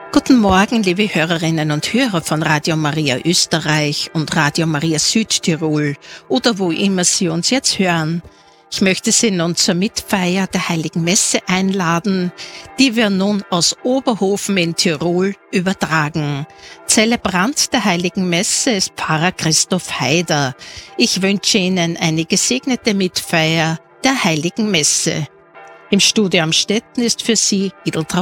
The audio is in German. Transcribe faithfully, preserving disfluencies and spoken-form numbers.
Guten Morgen, liebe Hörerinnen und Hörer von Radio Maria Österreich und Radio Maria Südtirol oder wo immer Sie uns jetzt hören. Ich möchte Sie nun zur Mitfeier der Heiligen Messe einladen, die wir nun aus Oberhofen in Tirol übertragen. Zelebrant der Heiligen Messe ist Pfarrer Christoph Haider. Ich wünsche Ihnen eine gesegnete Mitfeier der Heiligen Messe. Im Studio Amstetten ist für Sie Idel